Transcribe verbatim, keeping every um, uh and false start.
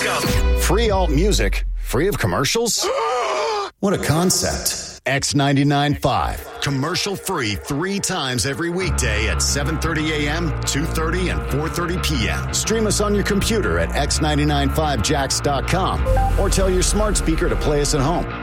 Welcome. Free alt music, free of commercials? What a concept. X ninety-nine point five. Commercial free three times every weekday at seven thirty a.m., two thirty, and four thirty p.m. Stream us on your computer at x nine nine five jacks dot com or tell your smart speaker to play us at home.